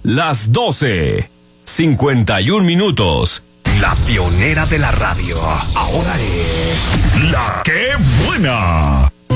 las 12:51. La pionera de la radio. Ahora es La Qué Buena.